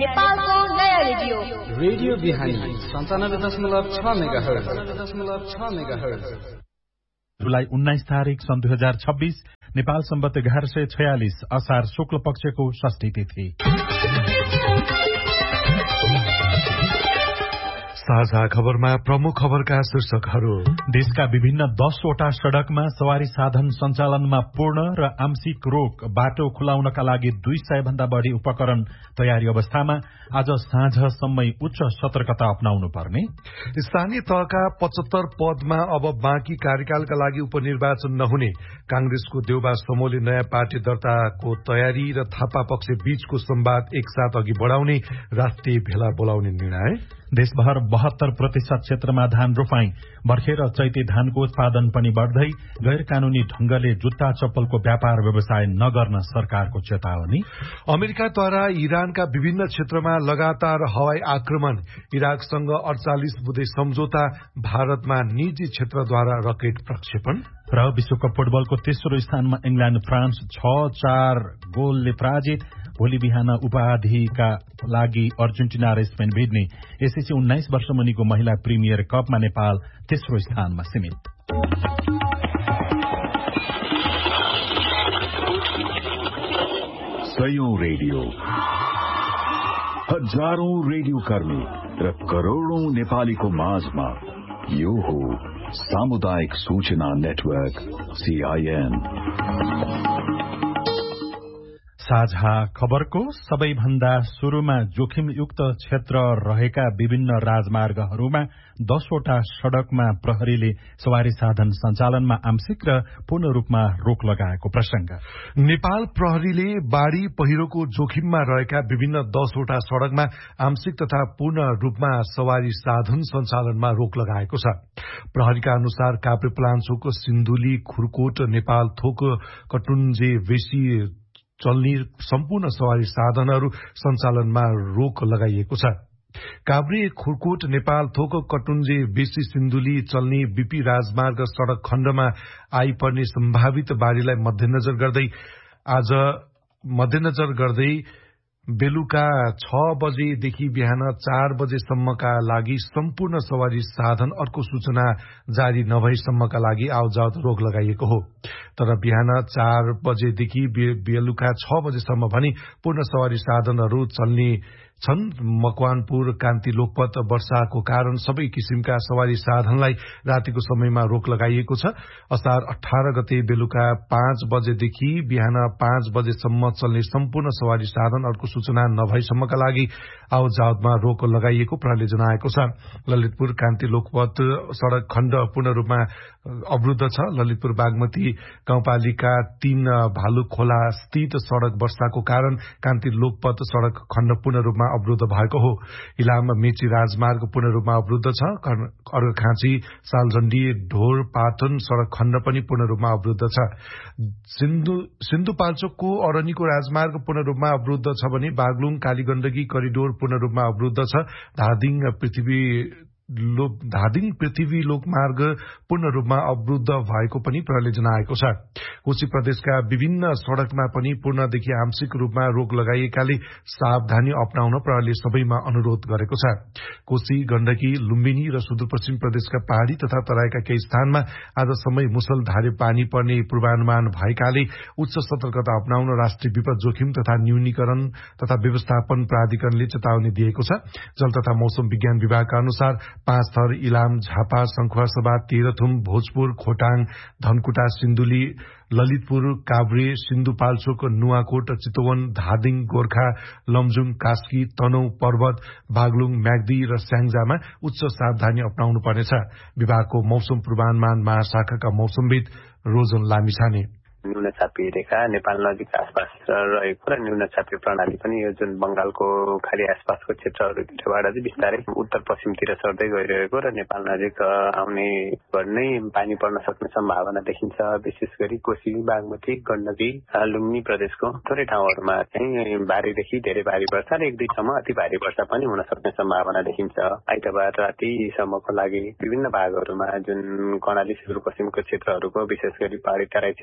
नेपालको नयाँ radio radio बिहानी 97.6 मेगाहर्ज। जुलाई 19 तारिक सन् 2026 नेपाल सम्बत 1146 असार शुक्ल पक्षको षष्ठी तिथि। साझा खबरमा प्रमुख खबरका शीर्षकहरू। देशका विभिन्न 10वटा सड़कमा सवारी साधन सञ्चालनमा पूर्ण र आंशिक रोक। बाटो खुलाउनका लागि 200 भन्दा बढ़ी उपकरण तयारी अवस्थामा। आज साँझसम्मै उच्च सतर्कता अपनाउनु पर्ने। स्थानीय तहका 75 पदमा अब बाँकी कार्यकालका लागि उपनिर्वाचन नहुने। कांग्रेसको देउबा समूहले नयाँ पार्टी दर्ताको तयारी र थापा पक्ष बीचको संवाद एकसाथ अघि बढ़ाउने राष्ट्रिय भेला बोलाउने निर्णय। देशभर 72% क्षेत्रमा धान रोपाई। बर्खे र चैते धानको उत्पादन पनि बढ़दै। गैर कानूनी ढंगले जुत्ता चप्पलको व्यापार व्यवसाय नगर्न सरकारको चेतावनी। अमेरिकाद्वारा इरानका विभिन्न क्षेत्रमा लगातार हवाई आक्रमण। इराकसँग 48 बुँदे सम्झौता। भारतमा निजी क्षेत्रद्वारा रकेट प्रक्षेपण। र विश्वकप फुटबलको तेस्रो स्थानमा इंग्ल्याण्ड फ्रान्स 6-4 गोलले पराजित। भोलि बिहान उपाधिका लागि अर्जेन्टिना र स्पेन भिड्ने। एसएससी 19 वर्ष मुनिको महिला प्रिमियर कपमा नेपाल तेस्रो स्थानमा सीमित। सयौं रेडियो, हजारौं रेडियो कर्मी र करोड़ौं नेपालीको माझमा यो हो सामुदायिक सूचना नेटवर्क CIN। साझा खबरको सबैभन्दा शुरूमा जोखिमयुक्त क्षेत्र रहेका विभिन्न राजमार्गहरूमा 10वटा सड़कमा प्रहरीले सवारी साधन सञ्चालनमा आंशिक र पूर्ण रूपमा रोक लगाएको प्रसंग। नेपाल प्रहरीले बाढ़ी पहिरोको जोखिममा रहेका विभिन्न 10वटा सड़कमा आंशिक तथा पूर्ण रूपमा सवारी साधन सञ्चालनमा रोक लगाएको छ। प्रहरीका अनुसार काभ्रेपलाञ्चोक सिन्धुली खुरकोट नेपाल थोक कटुन्जे बेसी चल्ने सम्पूर्ण सवारी साधनहरू सञ्चालनमा रोक लगाइएको छ। काभ्रे खुरकोट नेपाल थोक कटुन्जे बेसी सिन्धुली चल्ने बीपी राजमार्ग सड़क खण्डमा आइपर्ने सम्भावित बाढ़ीलाई मध्यनजर गर्दै बेलुका 6 बजेदेखि बिहान 4 बजेसम्मका लागि सम्पूर्ण सवारी साधन अर्को सूचना जारी नभएसम्मका लागि आवजावत रोक लगाइएको हो। तर बिहान 4 बजेदेखि बेलुका 6 बजेसम्म भने पूर्ण सवारी साधनहरू चल्ने छन्। मकवानपुर कान्ति लोकपथ वर्षाको कारण सबै किसिमका सवारी साधनलाई रातिको समयमा रोक लगाइएको छ। असार 18 गते बेलुका 5 बजेदेखि बिहान 5 बजेसम्म चल्ने सम्पूर्ण सवारी साधन अर्को सूचना नभएसम्मका लागि आवजावतमा रोक लगाइएको प्रहरीले जनाएको छ। ललितपुर कान्ति लोकपथ सड़क खण्ड पूर्ण रूपमा अवरुद्ध छ। ललितपुर बागमती गाउँपालिका 3 भालु खोला स्थित सड़क वर्षाको कारण कान्ति लोकपथ सड़क खण्ड पूर्ण रूपमा अवरुद्ध भएको हो। इलाम मेची राजमार्ग पूर्ण रूपमा अवरुद्ध छ। अर्घखाँची सालझण्डी ढोर पाटन सड़क खण्ड पनि पूर्ण रूपमा अवरुद्ध छ। सिन्धुपाल्चोकको अरनीको राजमार्ग पूर्ण रूपमा अवरुद्ध छ भने बागलुङ कालीगण्डकी करिडोर पूर्ण रूपमा अवरुद्ध छ। धादिङ पृथ्वी लोकमार्ग पूर्ण रूपमा अवरुद्ध भएको पनि प्रहरीले जनाएको छ। कोशी प्रदेशका विभिन्न सड़कमा पनि पूर्णदेखि आंशिक रूपमा रोक लगाइएकाले सावधानी अपनाउन प्रहरीले सबैमा अनुरोध गरेको छ। कोशी गण्डकी लुम्बिनी र सुदूरपश्चिम प्रदेशका पहाड़ी तथा तराईका केही स्थानमा आजसम्मै मुसलधारे पानी पर्ने पूर्वानुमान भएकाले उच्च सतर्कता अपनाउन राष्ट्रिय विपद जोखिम तथा न्यूनीकरण तथा व्यवस्थापन प्राधिकरणले चेतावनी दिएको छ। जल तथा मौसम विज्ञान विभागका अनुसार 5 थर इलाम झापा संखुवासभा तेह्रथुम भोजपुर खोटाङ धनकुटा सिन्धुली ललितपुर काभ्रे सिन्धुपाल्चोक नुवाकोट चितवन धादिङ गोर्खा लमजुङ कास्की तनहु पर्वत बागलुङ म्याग्दी र स्याङ्जामा उच्च सावधानी अपनाउनु पर्नेछ। विभागको मौसम पूर्वानुमान महाशाखाका मौसमविद रोजन लामिछाने। न्यूनचापी रेखा नेपाल नजिक आसपास रहेको र न्यूनचापी प्रणाली पनि यो जुन बंगालको खाली आसपासको क्षेत्रहरूबाट चाहिँ बिस्तारै उत्तर पश्चिमतिर सर्दै गइरहेको र नेपाल नजिक आउने गर्ने पानी पर्न सक्ने सम्भावना देखिन्छ। विशेष गरी कोशी बागमती गण्डकी लुम्बिनी प्रदेशको थोरै ठाउँहरूमा चाहिँ भारीदेखि धेरै भारी वर्षा र 1-2 ठाउँमा अति भारी वर्षा पनि हुन सक्ने सम्भावना देखिन्छ। आइतबार रातिसम्मको लागि विभिन्न भागहरूमा जुन कर्णाली सुदूरपश्चिमको क्षेत्रहरूको विशेष गरी पहाडी तराई क्षेत्रहरूमा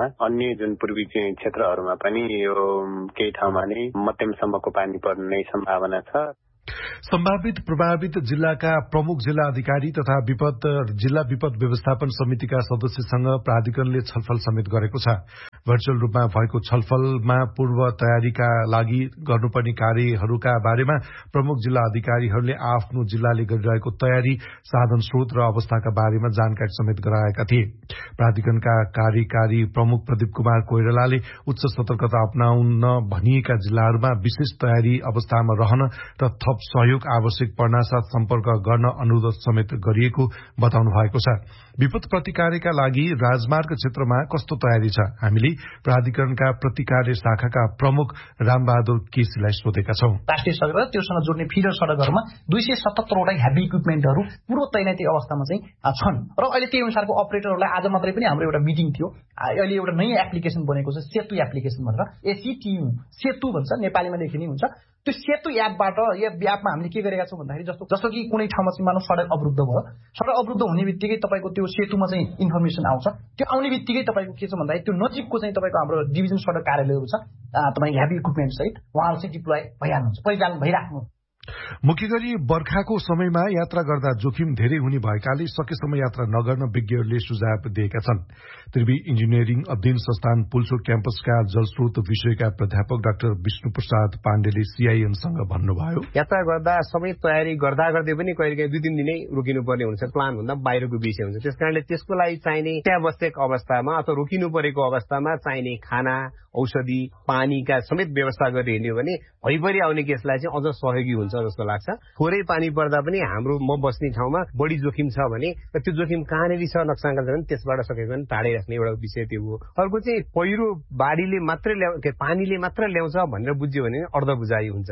क्षेत्रमा, अन्य जुन पूर्वी क्षेत्रहरूमा पनि यो केही ठाउँमा नै मध्यमसम्मको पानी पर्ने सम्भावना छ। सम्भावित प्रभावित जिल्लाका प्रमुख जिल्ला अधिकारी तथा जिल्ला विपद व्यवस्थापन समितिका सदस्यसँग प्राधिकरणले छलफल समेत गरेको छ। भर्चुअल रूपमा भएको छलफलमा पूर्व तयारीका लागि गर्नुपर्ने कार्यहरूका बारेमा प्रमुख जिल्ला अधिकारीहरूले आफ्नो जिल्लाले गरिरहेको तयारी, साधन स्रोत र अवस्थाका बारेमा जानकारी समेत गराएका थिए। प्राधिकरणका कार्यकारी प्रमुख प्रदीप कुमार कोइरालाले उच्च सतर्कता अपनाउन भनिएका जिल्लाहरूमा विशेष तयारी अवस्थामा रहन र थप सहयोग आवश्यक पर्नासाथ सम्पर्क गर्न अनुरोध समेत गरिएको बताउनु भएको छ। विपद प्रतिकारका लागि राजमार्ग क्षेत्रमा कस्तो तयारी छ, हामीले प्राधिकरणका प्रतिकार्य शाखाका प्रमुख रामबहादुर केसीलाई सोधेका छौं। राष्ट्रिय सडक र त्योसँग जोड्ने फिडर सडकहरूमा 277 वटा हेभी इक्विपमेन्टहरू पूर्व तैनाती अवस्थामा चाहिँ छन् र अहिले त्यही अनुसारको अपरेटरहरूलाई आज मात्रै पनि हाम्रो एउटा मिटिङ थियो। अहिले एउटा नयाँ एप्लिकेसन बनेको छ, सेतु एप्लिकेसन भनेर, एसीटीयू सेतु भन्छ, नेपालीमा लेखिने हुन्छ। त्यो सेतु एपबाट यो एपमा हामीले के गरेका छौँ भन्दाखेरि जस्तो कि कुनै ठाउँमा चाहिँ मानव सडक अवरुद्ध भयो, सडक अवरुद्ध हुने बित्तिकै तपाईँको त्यो सेतुमा चाहिँ इन्फर्मेसन आउँछ। त्यो आउने बित्तिकै तपाईँको के छ भन्दाखेरि त्यो नजिकको चाहिँ तपाईँको हाम्रो डिभिजन सडक कार्यालयहरू छ, तपाईँ हेभी इक्विपमेन्ट सहित उहाँहरू चाहिँ डिप्लोय भइहाल्नुहुन्छ, परिचालन भइराख्नु। मुख्य गरी बर्खाको समयमा यात्रा गर्दा जोखिम धेरै हुने भएकाले सकेसम्म यात्रा नगर्न विज्ञहरूले सुझाव दिएका छन्। त्रिवी इन्जिनियरिङ अध्ययन संस्थान पुल्चोक क्याम्पसका जलस्रोत विषयका प्राध्यापक डाक्टर विष्णु प्रसाद पाण्डेले सीआईएनसँग भन्नुभयो, यात्रा गर्दा सबै तयारी गर्दा गर्दै पनि कहिलेकाहीँ 2-3 दिनै रोकिनुपर्ने हुन्छ, प्लान भन्दा बाहिरको विषय हुन्छ। त्यसकारणले त्यसको लागि चाहिने अत्यावश्यक अवस्थामा अथवा रोकिनु परेको अवस्थामा चाहिने खाना, औषधि, पानीका समेत व्यवस्था गरेर हिँड्यो भने भइपरि आउने केसलाई चाहिँ अझ सहयोगी हुन्छ जस्तो लाग्छ। थोरै पानी पर्दा पनि हाम्रो म बस्ने ठाउँमा बढी जोखिम छ भने त्यो जोखिम कहाँनिर छ नक्साङ्का छ भने त्यसबाट सकेको पनि टाढै राख्ने एउटा विषय त्यो हो। अर्को चाहिँ पहिरो बाढीले मात्रै पानीले मात्र ल्याउँछ भनेर बुझ्यो भने अर्धबुझाइ हुन्छ।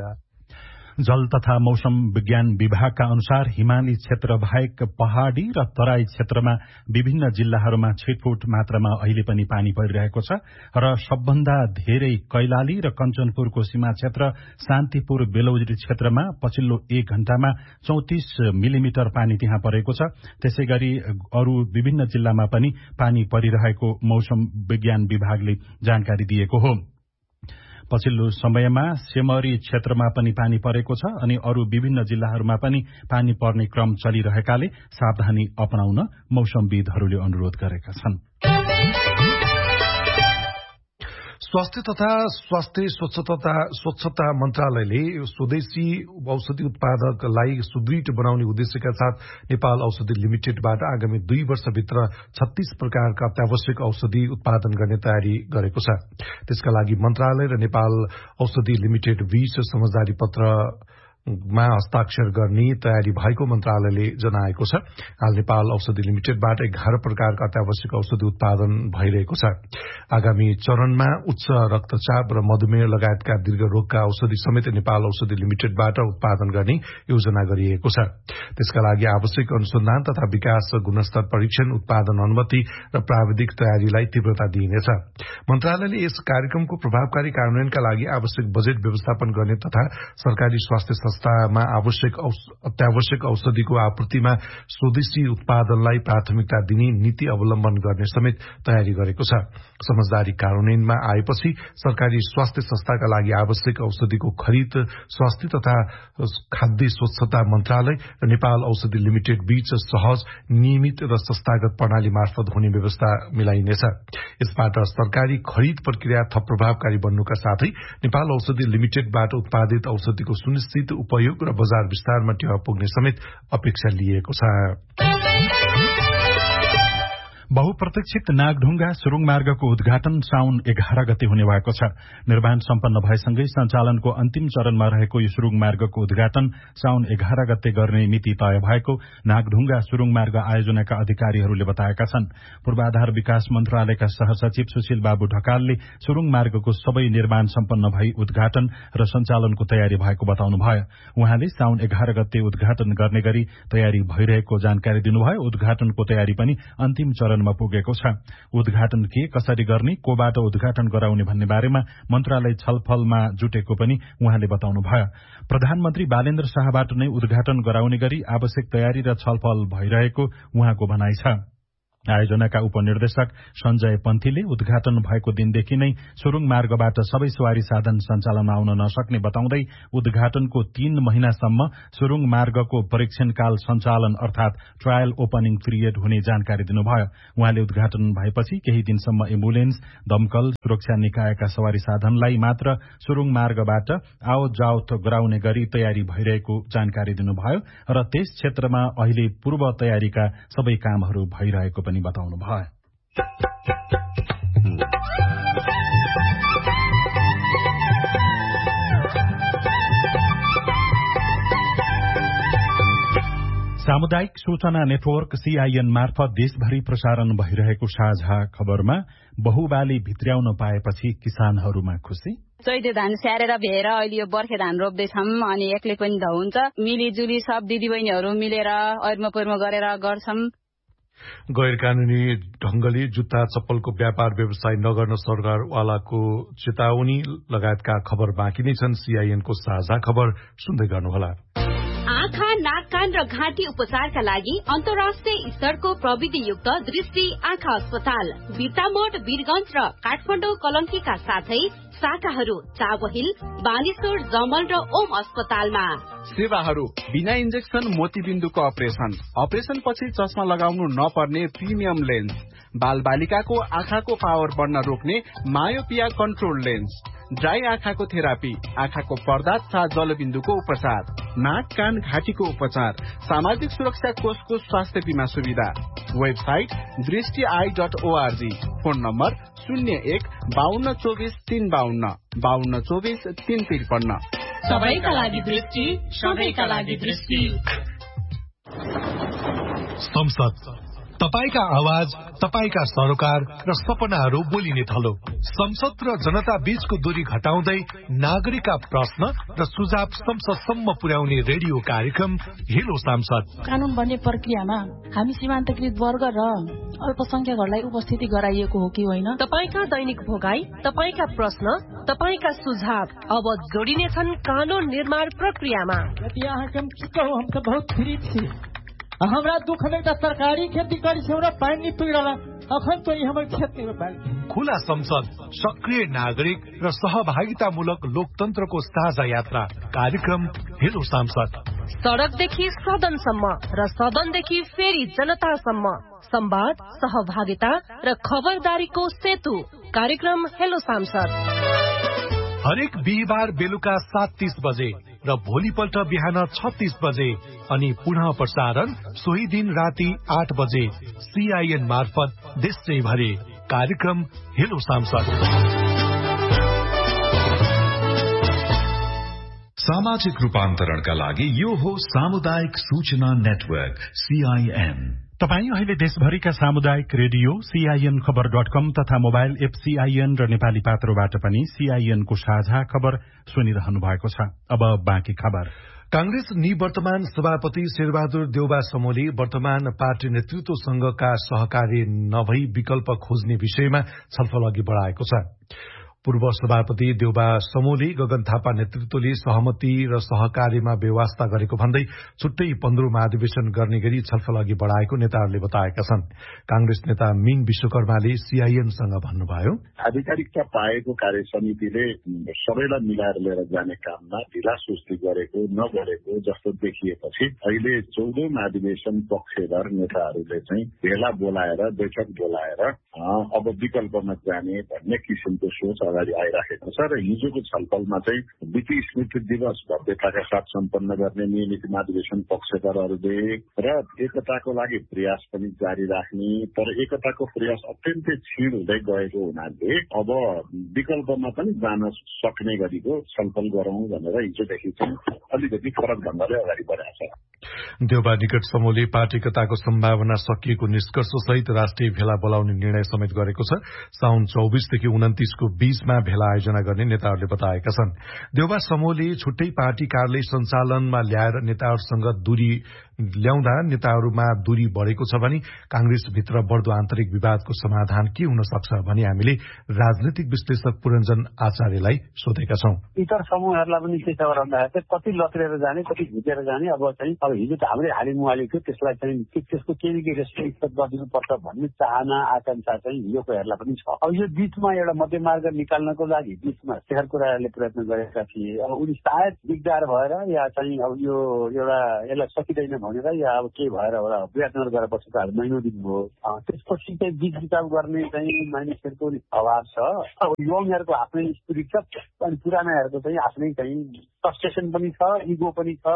जल तथा मौसम विज्ञान विभागका अनुसार हिमाली क्षेत्र बाहेक पहाड़ी र तराई क्षेत्रमा विभिन्न जिल्लाहरूमा छिटपुट मात्रामा अहिले पनि पानी परिरहेको छ र सबभन्दा धेरै कैलाली र कञ्चनपुरको सीमा क्षेत्र शान्तिपुर बेलौजी क्षेत्रमा पछिल्लो 1 घण्टामा 34 मिलिमिटर पानी त्यहाँ परेको छ। त्यसैगरी अरू विभिन्न जिल्लामा पनि पानी परिरहेको मौसम विज्ञान विभागले जानकारी दिएको हो। पछिल्लो समयमा सेमरी क्षेत्रमा पनि पानी परेको छ अनि अरू विभिन्न जिल्लाहरूमा पनि पानी पर्ने क्रम चलिरहेकाले सावधानी अपनाउन मौसमविदहरूले अनुरोध गरेका छन्। स्वास्थ्य तथा स्वच्छता मन्त्रालयले स्वदेशी औषधि उत्पादकलाई सुदृढ बनाउने उद्देश्यका साथ नेपाल औषधि लिमिटेडबाट आगामी 2 वर्षभित्र 36 प्रकारका अत्यावश्यक औषधि उत्पादन गर्ने तयारी गरेको छ। त्यसका लागि मन्त्रालय र नेपाल औषधि लिमिटेड बीच समझदारी पत्रमा हस्ताक्षर गर्ने तयारी भएको मन्त्रालयले जनाएको छ। हाल नेपाल औषधि लिमिटेडबाट 11 प्रकारका अत्यावश्यक औषधि उत्पादन भइरहेको छ। आगामी चरणमा उच्च रक्तचाप र मधुमेह लगायतका दीर्घ रोगका औषधि समेत नेपाल औषधि लिमिटेडबाट उत्पादन गर्ने योजना गरिएको छ। त्यसका लागि आवश्यक अनुसन्धान तथा विकास, गुणस्तर परीक्षण, उत्पादन अनुमति र प्राविधिक तयारीलाई तीव्रता दिइनेछ। मन्त्रालयले यस कार्यक्रमको प्रभावकारी कार्यान्वयनका लागि आवश्यक बजेट व्यवस्थापन गर्ने तथा सरकारी स्वास्थ्य संस्थामा अत्यावश्यक औषधिको आपूर्तिमा स्वदेशी उत्पादनलाई प्राथमिकता दिने नीति अवलम्बन गर्ने समेत तयारी गरेको छ। समझदारी कार्यान्वयनमा आएपछि सरकारी स्वास्थ्य संस्थाका लागि आवश्यक औषधिको खरिद स्वास्थ्य तथा खाद्य स्वच्छता मन्त्रालय र नेपाल औषधि लिमिटेड बीच सहज, नियमित र संस्थागत प्रणाली मार्फत हुने व्यवस्था मिलाइनेछ। यसबाट सरकारी खरिद प्रक्रिया थप प्रभावकारी बन्नुका साथै नेपाल औषधि लिमिटेडबाट उत्पादित औषधिको सुनिश्चित उपयोग र बजार विस्तारमा टेवा पुग्ने समेत अपेक्षा लिएको छ। बहुप्रतीक्षित नागढुङ्गा सुरुङ मार्गको उद्घाटन साउन 11 गते हुने भएको छ। निर्माण सम्पन्न भएसँगै सञ्चालनको अन्तिम चरणमा रहेको यो सुरुङ मार्गको उद्घाटन साउन 11 गते गर्ने मिति तय भएको नागढुङ्गा सुरुङ मार्ग आयोजनाका अधिकारीहरूले बताएका छन्। पूर्वाधार विकास मन्त्रालयका सहसचिव सुशील बाबु ढकालले सुरुङ मार्गको सबै निर्माण सम्पन्न भई उद्घाटन र सञ्चालनको तयारी भएको बताउनुभयो। उहाँले साउन 11 गते उद्घाटन गर्ने गरी तयारी भइरहेको जानकारी दिनुभयो। उद्घाटनको तयारी पनि अन्तिम चरण पुगेको छ। उद्घाटन के कसरी गर्ने, कोबाट उद्घाटन गराउने भन्ने बारेमा मन्त्रालय छलफलमा जुटेको पनि उहाँले बताउनुभयो। प्रधानमन्त्री बालेन्द्र शाहबाट नै उद्घाटन गराउने गरी आवश्यक तयारी र छलफल भइरहेको उहाँको भनाइ छ। आयोजनाका उपनिर्देशक सञ्जय पन्थीले उद्घाटन भएको दिनदेखि नै सुरुङ मार्गबाट सबै सवारी साधन सञ्चालनमा आउन नसक्ने बताउँदै उद्घाटनको 3 महिनासम्म सुरुङ मार्गको परीक्षणकाल सञ्चालन अर्थात ट्रायल ओपनिङ पिरियड हुने जानकारी दिनुभयो। उहाँले उद्घाटन भएपछि केही दिनसम्म एम्बुलेन्स, दमकल, सुरक्षा निकायका सवारी साधनलाई मात्र सुरुङ मार्गबाट आवत जावत गराउने गरी तयारी भइरहेको जानकारी दिनुभयो र त्यस क्षेत्रमा अहिले पूर्व तयारीका सबै कामहरू भइरहेको पनि बताउनुभयो। सामुदायिक सूचना नेटवर्क सीआईएन मार्फत देशभरि प्रसारण भइरहेको साझा खबरमा बहुबाली भित्र्याउन पाएपछि किसानहरूमा खुशी। चैते धान स्याहारेर भ्याएर अहिले यो बर्खे धान रोप्दैछौँ अनि एक्लै पनि त हुन्छ। मिलिजुली सब दिदीबहिनीहरू मिलेर ऐर्मपर्म गरेर गर्छौँ। गैर कानूनी ढंगले जुत्ता चप्पलको व्यापार व्यवसाय नगर्न सरकारवालाको चेतावनी लगायतका खबर बाँकी नै छन्। सीआईएनको साझा खबर सुन्दै गर्नुहोला। आँखा, नाक, कान र घाँटी उपचारका लागि अन्तर्राष्ट्रिय स्तरको प्रविधियुक्त दृष्टि आँखा अस्पताल बिर्तामोड, वीरगंज र काठमाडौँ कलंकीका साथै शाखाहरू चाबहिल, बानेश्वर, जमल र ओम अस्पतालमा। सेवाहरू बिना इन्जेक्सन मोतीबिन्दुको अपरेशन पछि चस्मा लगाउनु नपर्ने प्रिमियम लेन्स, बाल बालिकाको आँखाको पावर बढ्न रोक्ने मायोपिया कन्ट्रोल लेन्स, ड्राई आँखाको थेरापी, आँखाको पर्दा तथा जलबिन्दुको उपचार, नाक, कान, घाँटीको उपचार, सामाजिक सुरक्षा कोषको स्वास्थ्य बीमा सुविधा। Website दृष्टि.org, phone number 01-5224-352, 5224-353। सबैका लागि दृष्टि, सबैका लागि दृष्टि। संसद, तपाईका आवाज, तपाईका सरोकार र सपनाहरू बोलिने थलो। संसद र जनता बीचको दूरी घटाउँदै नागरिकका प्रश्न र सुझाव संसदसम्म पुर्याउने रेडियो कार्यक्रम हेलो सांसद। कानून बन्ने प्रक्रियामा हामी सीमान्तकृत वर्ग र अल्पसंख्यकहरूलाई उपस्थिति गराइएको हो कि होइन? तपाईका दैनिक भोगाई, तपाईका प्रश्न, तपाईका सुझाव अब जोडिनेछन् कानून निर्माण प्रक्रियामा। हम तो बहुत फ्री थी। हमरा दुख में सरकारी खेती करी से पानी पिगड़ल अखन तो हमर खेत में पानी। खुला संसद, सक्रिय नागरिक र सहभागितामूलक लोकतन्त्रको साझा यात्रा कार्यक्रम हेलो सांसद। सड़कदेखि सदनसम्म र सदनदेखि फेरि जनतासम्म संवाद, सहभागिता र खबरदारीको सेतु कार्यक्रम हेलो सांसद। हरेक बिहिबार बेलुका 7:30 बजे र भोलिपल्ट बिहान 36 बजे अनि पुनः प्रसारण सोही दिन राति 8 बजे सीआईएन मार्फत देशैभरि कार्यक्रम हेलो सांसद। सामाजिक रूपान्तरणका लागि यो हो सामुदायिक सूचना नेटवर्क सीआईएन। तपाई अहिले देशभरिका सामुदायिक रेडियो सीआईएन खबर.com तथा मोबाइल एप सीआईएन र नेपाली पात्रोबाट पनि सीआईएनको साझा खबर सुनिरहनु भएको छ। अब बाँकी खबर। कांग्रेस निवर्तमान सभापति शेरबहादुर देउबा समोली वर्तमान पार्टी नेतृत्वसँगका सहकारी नभई विकल्प खोज्ने विषयमा छलफल अघि बढाएको छ। पूर्व सभापति देउबा समोली गगन थापा नेतृत्वले सहमति र सहकारीमा व्यवस्था गरेको भन्दै छुट्टै 15 महाधिवेशन गर्ने गरी छलफल अघि बढाएको नेताहरूले बताएका छन्। कांग्रेस नेता मिङ विश्वकर्माले सीआईएनसँग भन्नुभयो, आधिकारिकता पाएको कार्य समितिले सबैलाई मिलाएर लिएर जाने काममा ढिला सुस्ती गरेको नगरेको जस्तो देखिएपछि अहिले 14 महाधिवेशन पक्षधर नेताहरूले चाहिँ भेला बोलाएर बैठक बोलाएर अब विकल्पमा जाने भन्ने किसिमको सोच अगाडि आइराखेको छ र हिजोको छलफलमा चाहिँ विधि स्मृति दिवस भव्यताका साथ सम्पन्न गर्ने नियमित महाधिवेशन पक्षधरहरूले र एकताको लागि प्रयास पनि जारी राख्ने, तर एकताको प्रयास अत्यन्तै क्षीण हुँदै गएको हुनाले अब विकल्पमा पनि जान सक्ने गरीको छलफल गरौं भनेर हिजोदेखि चाहिँ अलिकति फरक ढंगले अगाडि बढाएको छ। देउबा निकट समूहले पार्टीकताको सम्भावना सकिएको निष्कर्ष सहित राष्ट्रिय भेला बोलाउने निर्णय समेत गरेको छ। साउन 24 देखि 29 को बीचमा भेला आयोजना गर्ने नेताहरूले बताएका छन्। देउबा समूहले छुट्टै पार्टी कार्यालय सञ्चालनमा ल्याएर नेताहरूसँग दूरी ल्याउँदा नेताहरूमा दूरी बढेको छ भने कांग्रेसभित्र बढ्दो आन्तरिक विवादको समाधान के हुन सक्छ भनी हामीले राजनीतिक विश्लेषक पुरञ्जन आचार्यलाई सोधेका छौं। इतर समूहहरूलाई पनि के छ भन्दाखेरि कति लत्रेर जाने, कति झुकेर जाने अब अब हिजो त हाम्रै हालिमुहाली थियो, त्यसलाई चाहिँ त्यसको केही रेस्ट्रिक्ट गरिदिनुपर्छ भन्ने चाहना आकांक्षा चाहिँ हिजोकोहरूलाई पनि छ। अब यो बीचमा एउटा मध्यमार्ग निकाल्नको लागि बीचमा शेखर कोइरालाले प्रयत्न गरेका थिए। अब उनी सायद दिगदार भएर या चाहिँ अब यो एउटा यसलाई सकिँदैन भनेर या अब के भएर होला विराटनगर गएर बसेको महिनौ दिन भयो। त्यसपछि चाहिँ बीच विचार गर्ने चाहिँ मानिसहरूको अभाव छ। अब युवाहरूको आफ्नै स्पिरिट छ अनि पुरानाहरूको चाहिँ आफ्नै चाहिँ फ्रस्ट्रेसन पनि छ, इगो पनि छ।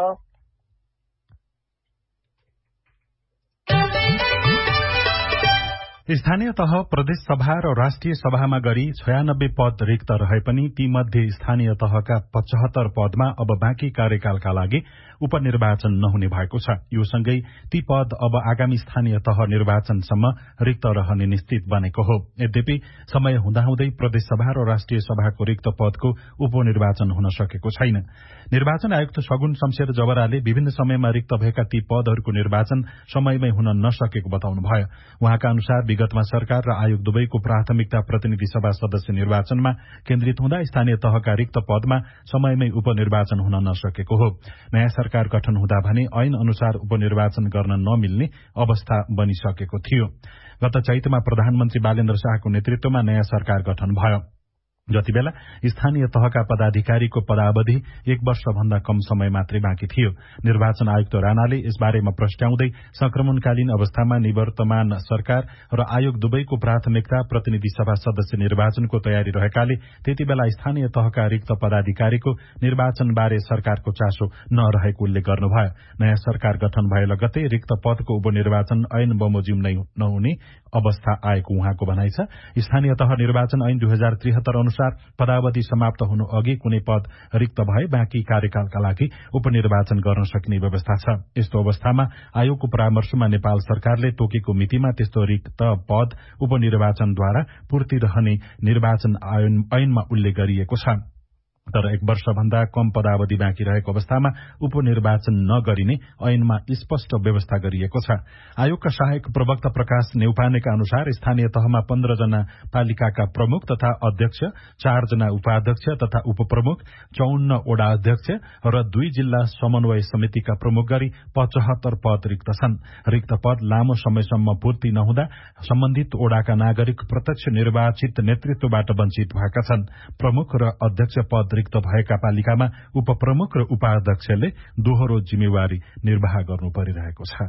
स्थानीय तह, प्रदेश सभा र राष्ट्रिय सभामा गरी 96 पद रिक्त रहे पनि तीमध्ये स्थानीय तहका 75 पदमा अब बाँकी कार्यकालका लागि उपनिर्वाचन नहुने भएको छ। यो सँगै ती पद अब आगामी स्थानीय तह निर्वाचनसम्म रिक्त रहने निश्चित बनेको हो। यद्यपि समय हुँदाहुँदै प्रदेश सभा र राष्ट्रिय सभाको रिक्त पदको उपनिर्वाचन हुन सकेको छैन। निर्वाचन आयुक्त सगुन शमशेर जबराले विभिन्न समयमा रिक्त भएका ती पदहरूको निर्वाचन समयमै हुन नसकेको बताउनुभयो। उहाँका अनुसार विगतमा सरकार र आयोग दुवैको प्राथमिकता प्रतिनिधि सभा सदस्य निर्वाचनमा केन्द्रित हुँदा स्थानीय तहका रिक्त पदमा समयमै उपनिर्वाचन हुन नसकेको हो। नयाँ सरकार गठन हुँदा भने ऐन अनुसार उपनिर्वाचन गर्न नमिल्ने अवस्था बनिसकेको थियो। गत चैतमा प्रधानमन्त्री बालेन्द्र शाहको नेतृत्वमा नयाँ सरकार गठन भयो। जतिबेला स्थानीय तहका पदाधिकारीको पदावधि 1 वर्षभन्दा कम समय मात्रै बाँकी थियो। निर्वाचन आयुक्त राणाले यसबारेमा प्रश्नाउँदै संक्रमणकालीन अवस्थामा निवर्तमान सरकार र आयोग दुवैको प्राथमिकता प्रतिनिधि सभा सदस्य निर्वाचनको तयारी रहेकाले त्यतिबेला स्थानीय तहका रिक्त पदाधिकारीको निर्वाचनबारे सरकारको चासो नरहेको उल्लेख गर्नुभयो। नयाँ सरकार गठन भए लगतै रिक्त पदको उपनिर्वाचन ऐन बमोजिम नै नहुने अवस्था आएको उहाँको भनाइ छ। स्थानीय तह निर्वाचन ऐन 2073 अनुसार पदावधि समाप्त हुनु अघि कुनै पद रिक्त भए बाँकी कार्यकालका लागि उपनिर्वाचन गर्न सकिने व्यवस्था छ। यस्तो अवस्थामा आयोगको परामर्शमा नेपाल सरकारले तोकेको मितिमा त्यस्तो रिक्त पद उपनिर्वाचनद्वारा पूर्ति रहने निर्वाचन ऐनमा उल्लेख गरिएको छ। तर 1 वर्षभन्दा कम पदावधि बाँकी रहेको अवस्थामा उपनिर्वाचन नगरिने ऐनमा स्पष्ट व्यवस्था गरिएको छ। आयोगका सहायक प्रवक्ता प्रकाश नेउपानेका अनुसार स्थानीय तहमा 15 जना पालिकाका प्रमुख तथा अध्यक्ष, 4 जना उपाध्यक्ष तथा उपप्रमुख, 54 वडा अध्यक्ष र 2 जिल्ला समन्वय समितिका प्रमुख गरी 75 पद रिक्त छन्। रिक्त पद लामो समयसम्म पूर्ति नहुँदा सम्बन्धित वडाका नागरिक प्रत्यक्ष निर्वाचित नेतृत्वबाट वञ्चित भएका छन्। प्रमुख र अध्यक्ष पद रिक्त भएका पालिकामा उपप्रमुख र उपाध्यक्षले दोहोरो जिम्मेवारी निर्वाह गर्नु परिरहेको छ।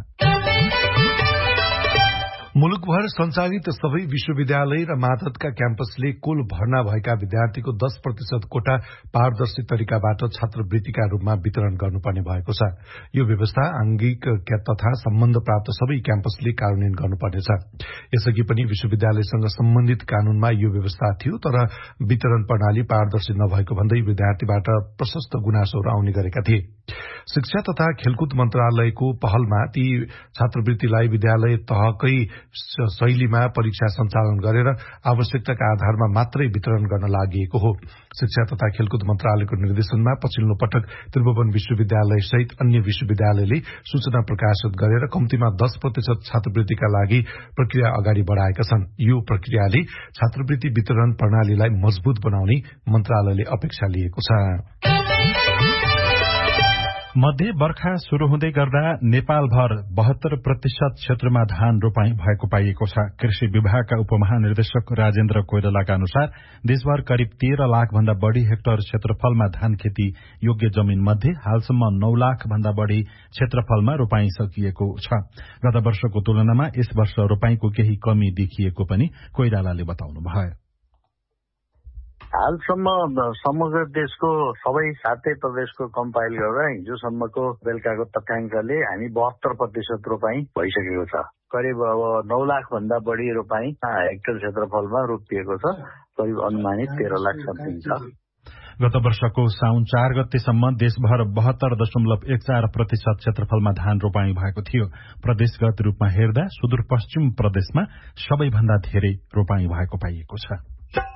मुलुकभर सञ्चालित सबै विश्वविद्यालय र मातहतका क्याम्पसले कुल भर्ना भएका विद्यार्थीको 10% कोटा पारदर्शी तरिकाबाट छात्रवृत्तिका रूपमा वितरण गर्नुपर्ने भएको छ। यो व्यवस्था आंगिक तथा सम्बन्ध प्राप्त सबै क्याम्पसले कार्यान्वयन गर्नुपर्नेछ। यसअघि पनि विश्वविद्यालयसँग सम्बन्धित कानूनमा यो व्यवस्था थियो, तर वितरण प्रणाली पारदर्शी नभएको भन्दै विद्यार्थीबाट प्रशस्त गुनासोहरू आउने गरेका थिए। शिक्षा तथा खेलकुद मन्त्रालयको पहलमा ती छात्रवृत्तिलाई विद्यालय तहकै शैलीमा परीक्षा सञ्चालन गरेर आवश्यकताका आधारमा मात्रै वितरण गर्न लागि हो। शिक्षा तथा खेलकुद मन्त्रालयको निर्देशनमा पछिल्लो पटक त्रिभुवन विश्वविद्यालय सहित अन्य विश्वविद्यालयले सूचना प्रकाशित गरेर कम्तीमा 10% छात्रवृत्तिका लागि प्रक्रिया अगाडि बढ़ाएका छन्। यो प्रक्रियाले छात्रवृत्ति वितरण प्रणालीलाई मजबूत बनाउने मन्त्रालयले अपेक्षा लिएको छ। मध्य बर्खा शुरू हुँदै गर्दा नेपालभर 72% क्षेत्रमा धान रोपाई भएको पाइएको छ। कृषि विभागका उपमहानिर्देशक राजेन्द्र कोइरालाका अनुसार देशभर करिब 13 लाख भन्दा बढ़ी हेक्टर क्षेत्रफलमा धान खेती योग्य जमीन मध्ये हालसम्म 9 लाख भन्दा बढ़ी क्षेत्रफलमा रोपाई सकिएको छ। गत वर्षको तुलनामा यस वर्ष रोपाईको केही कमी देखिएको पनि कोइरालाले बताउनुभयो। हालसम्म समग्र देशको सबै 7 प्रदेशको कम्पाइल गरेर हिजोसम्मको बेलुकाको तथ्याङ्कले हामी 72% रोपाई भइसकेको छ। करिब अब 9 लाख भन्दा बढ़ी रोपाई हेक्टर क्षेत्रफलमा रोपिएको छ। करिब अनुमानित 13 लाख समथिङ छ। गत वर्षको साउन 4 गतेसम्म देशभर 72.14% क्षेत्रफलमा धान रोपाई भएको थियो। प्रदेशगत रूपमा हेर्दा सुदूरपश्चिम प्रदेशमा सबैभन्दा धेरै रोपाई भएको पाइएको छ।